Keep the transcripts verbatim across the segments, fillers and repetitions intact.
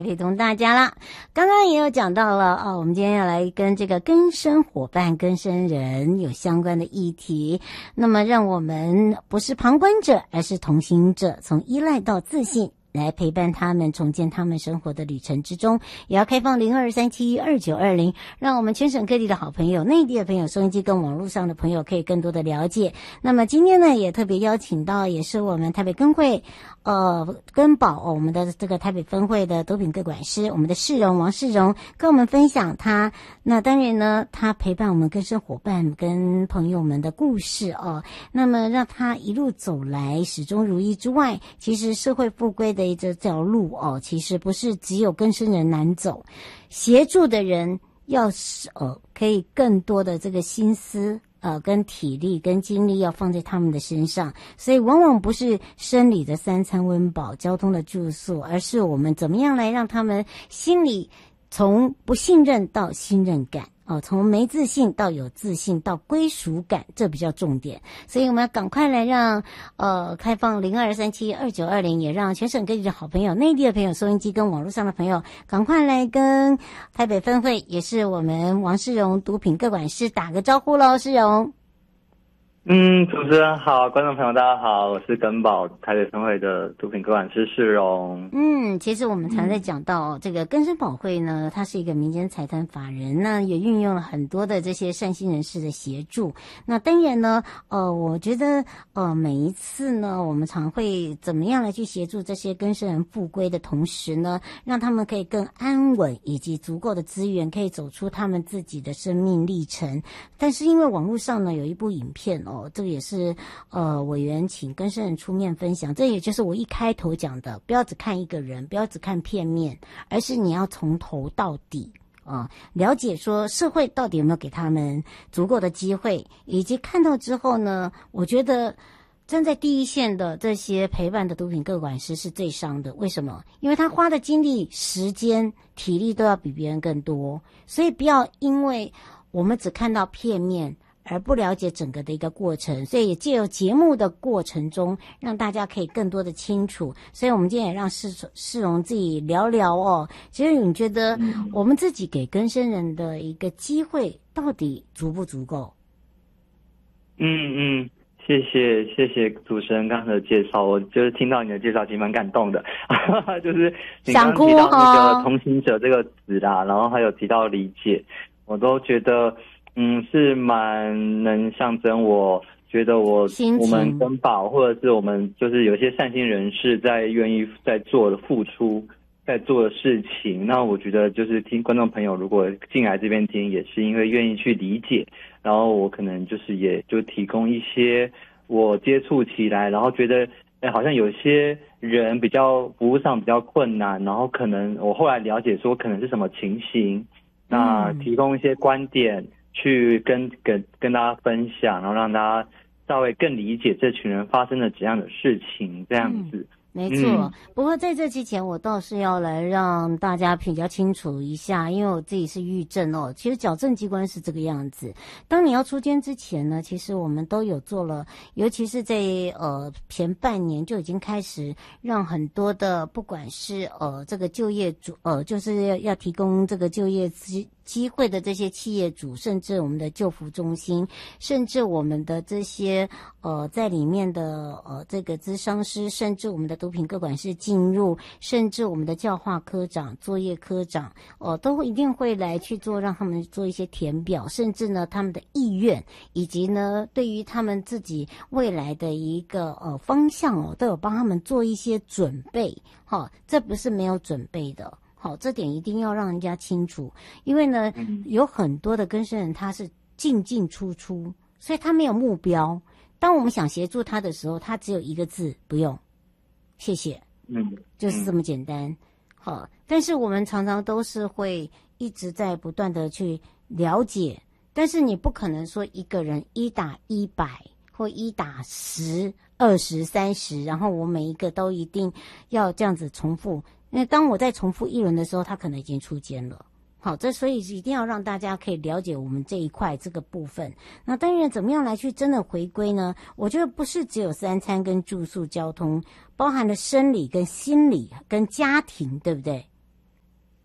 陪同大家啦。刚刚也有讲到了啊，我们今天要来跟这个更生伙伴、更生人有相关的议题。那么，让我们不是旁观者，而是同行者，从依赖到自信，来陪伴他们重建他们生活的旅程之中。也要开放零二三七二九二零，让我们全省各地的好朋友、内地的朋友、收音机跟网络上的朋友可以更多的了解。那么今天呢，也特别邀请到也是我们台北更会呃根宝、哦、我们的这个台北分会的毒品个管师，我们的世荣王世荣跟我们分享他那当然呢，他陪伴我们更生伙伴跟朋友们的故事哦。那么让他一路走来始终如一之外，其实社会复归的这条路哦，其实不是只有更生人难走，协助的人要呃可以更多的这个心思呃跟体力跟精力要放在他们的身上，所以往往不是生理的三餐温饱、交通的住宿，而是我们怎么样来让他们心里从不信任到信任感。哦，从没自信到有自信到归属感，这比较重点。所以我们要赶快来让呃开放零二三七二九二零，也让全省各地的好朋友、内地的朋友、收音机跟网络上的朋友，赶快来跟台北分会，也是我们王世荣毒品个管师打个招呼喽，世荣。 嗯，主持人好，观众朋友大家好，我是根宝台北分会的毒品个管师世荣。 嗯，其实我们常在讲到、嗯、这个更生保会呢，它是一个民间财团法人呢，也运用了很多的这些善心人士的协助。那当然呢，呃，我觉得呃每一次呢，我们常会怎么样来去协助这些更生人复归的同时呢，让他们可以更安稳，以及足够的资源可以走出他们自己的生命历程。但是因为网络上呢有一部影片哦。哦，这个也是呃委员请更生人出面分享，这也就是我一开头讲的，不要只看一个人，不要只看片面，而是你要从头到底啊、呃，了解说社会到底有没有给他们足够的机会，以及看到之后呢，我觉得站在第一线的这些陪伴的毒品个管师是最伤的。为什么？因为他花的精力、时间、体力都要比别人更多，所以不要因为我们只看到片面而不了解整个的一个过程，所以也借由节目的过程中，让大家可以更多的清楚。所以我们今天也让世世荣自己聊聊哦。其实你觉得我们自己给更生人的一个机会，到底足不足够？ 嗯嗯，谢谢谢谢主持人刚才的介绍，我就是听到你的介绍，其实蛮感动的。就是你刚刚提到那个同行者这个词啦，然后还有提到理解，我都觉得。嗯，是蛮能象征我觉得我我们根宝或者是我们就是有些善心人士在愿意在做的付出，在做的事情。那我觉得就是听观众朋友如果进来这边听，也是因为愿意去理解，然后我可能就是也就提供一些我接触起来，然后觉得哎，好像有些人比较服务上比较困难，然后可能我后来了解说可能是什么情形，那提供一些观点。去跟跟跟大家分享，然后让大家稍微更理解这群人发生了怎样的事情，这样子。嗯没错、嗯，不过在这之前，我倒是要来让大家比较清楚一下，因为我自己是狱政哦。其实矫正机关是这个样子，当你要出监之前呢，其实我们都有做了，尤其是在呃前半年就已经开始让很多的，不管是呃这个就业主呃就是要要提供这个就业机机会的这些企业主，甚至我们的就服中心，甚至我们的这些呃在里面的呃这个咨商师，甚至我们的毒品个管师进入，甚至我们的教化科长、作业科长，哦、呃，都一定会来去做，让他们做一些填表，甚至呢他们的意愿，以及呢对于他们自己未来的一个呃方向哦，都有帮他们做一些准备。好、哦，这不是没有准备的。好，这点一定要让人家清楚，因为呢，有很多的更生人他是进进出出，所以他没有目标。当我们想协助他的时候，他只有一个字，不用，谢谢，嗯，就是这么简单。好，但是我们常常都是会一直在不断的去了解，但是你不可能说一个人一打一百或一打十、二十、三十，然后我每一个都一定要这样子重复。因为当我在重复一轮的时候，他可能已经出监了。好，这所以一定要让大家可以了解我们这一块这个部分。那当然，怎么样来去真的回归呢？我觉得不是只有三餐跟住宿、交通，包含了生理跟心理跟家庭，对不对？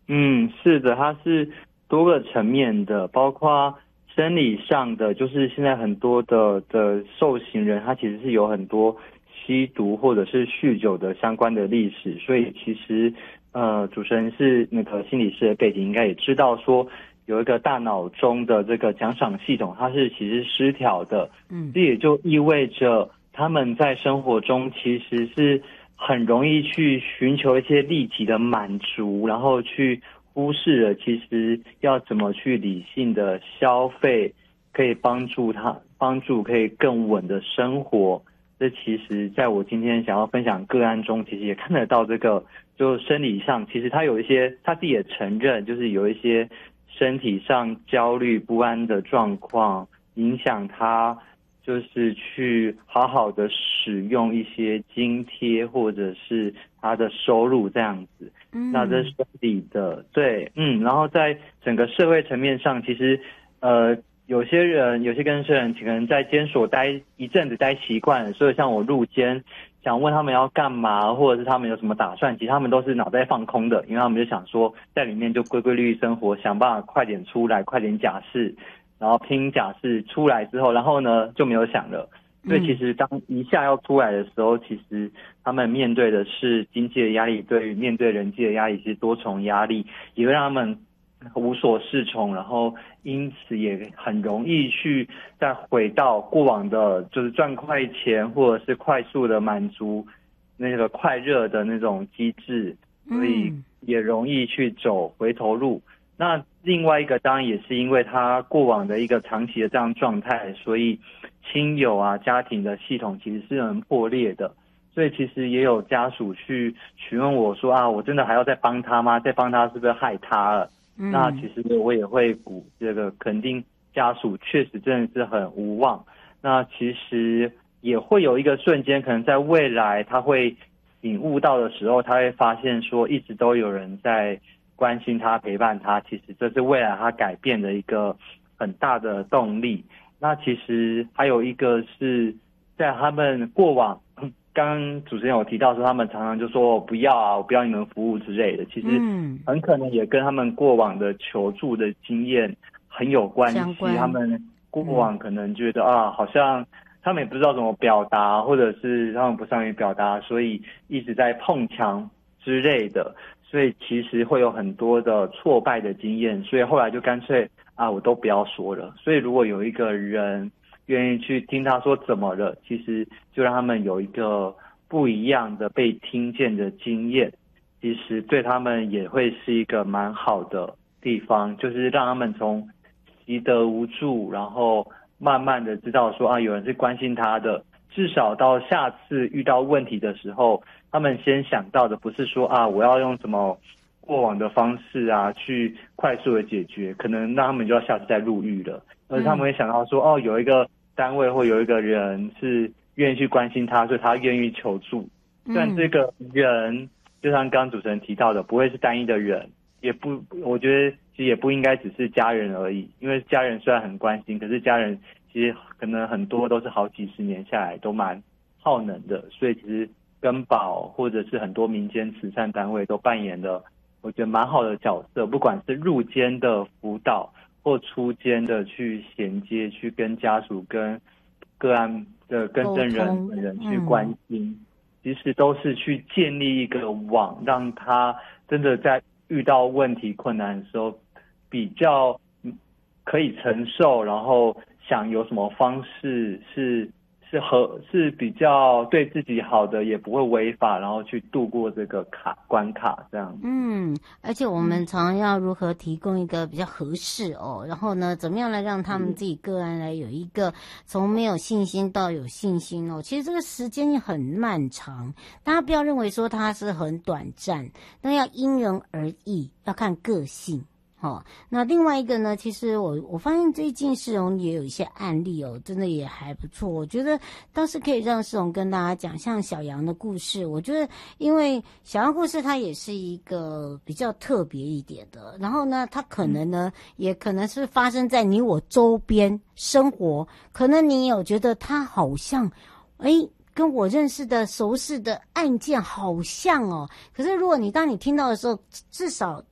嗯，是的，它是多个层面的，包括生理上的，就是现在很多的的受刑人，他其实是有很多吸毒或者是酗酒的相关的历史，所以其实呃，主持人是那个心理师的背景，应该也知道说有一个大脑中的这个奖赏系统，它是其实失调的，嗯，这也就意味着他们在生活中其实是很容易去寻求一些立即的满足，然后去忽视了其实要怎么去理性的消费，可以帮助他帮助可以更稳的生活。这其实在我今天想要分享个案中，其实也看得到这个，就生理上其实他有一些他自己也承认，就是有一些身体上焦虑不安的状况，影响他就是去好好的使用一些津贴或者是他的收入这样子。嗯，那这是生理的，对，嗯，然后在整个社会层面上，其实呃有些人有些更生人可能在监所待一阵子待习惯了，所以像我入监想问他们要干嘛，或者是他们有什么打算，其实他们都是脑袋放空的，因为他们就想说在里面就规规律律生活，想办法快点出来，快点假释，然后拼假释出来之后，然后呢就没有想了。所以其实当一下要出来的时候，其实他们面对的是经济的压力，对于面对人际的压力，其实多重压力也会让他们无所适从，然后因此也很容易去再回到过往的就是赚快钱或者是快速的满足那个快热的那种机制，所以也容易去走回头路。那另外一个当然也是因为他过往的一个长期的这样状态，所以亲友啊家庭的系统其实是很破裂的，所以其实也有家属去询问我说啊，我真的还要再帮他吗？再帮他是不是害他了？嗯、那其实我也会鼓这个肯定家属确实真的是很无望。那其实也会有一个瞬间，可能在未来他会领悟到的时候，他会发现说一直都有人在关心他陪伴他，其实这是未来他改变的一个很大的动力。那其实还有一个是在他们过往，刚刚主持人有提到说他们常常就说不要啊，我不要你们服务之类的，其实很可能也跟他们过往的求助的经验很有关系。他们过往可能觉得、嗯、啊，好像他们也不知道怎么表达，或者是他们不善于表达，所以一直在碰墙之类的，所以其实会有很多的挫败的经验，所以后来就干脆啊，我都不要说了。所以如果有一个人愿意去听他说怎么了，其实就让他们有一个不一样的被听见的经验，其实对他们也会是一个蛮好的地方，就是让他们从习得无助，然后慢慢的知道说啊，有人是关心他的，至少到下次遇到问题的时候，他们先想到的不是说啊，我要用什么过往的方式啊去快速的解决，可能让他们就要下次再入狱了，而是他们会想到说、嗯、哦，有一个单位或有一个人是愿意去关心他，所以他愿意求助。虽然这个人就像刚刚主持人提到的，不会是单一的人，也不，我觉得其实也不应该只是家人而已，因为家人虽然很关心，可是家人其实可能很多都是好几十年下来都蛮耗能的，所以其实跟保或者是很多民间慈善单位都扮演了我觉得蛮好的角色，不管是入监的辅导或出监的去衔接，去跟家属跟个案的更生人本人去关心、嗯、其实都是去建立一个网，让他真的在遇到问题困难的时候比较可以承受，然后想有什么方式是是合是比较对自己好的，也不会违法，然后去度过这个卡关卡这样。 嗯，而且我们常要如何提供一个比较合适哦，然后呢，怎么样来让他们自己个案来有一个从没有信心到有信心哦。其实这个时间很漫长，大家不要认为说它是很短暂，那要因人而异，要看个性。哦，那另外一个呢，其实我我发现最近世荣也有一些案例哦，真的也还不错。我觉得倒是可以让世荣跟大家讲，像小杨的故事，我觉得因为小杨故事它也是一个比较特别一点的，然后呢，它可能呢、嗯、也可能是发生在你我周边生活，可能你有觉得它好像，诶跟我认识的熟识的案件好像哦，可是如果你当你听到的时候，至少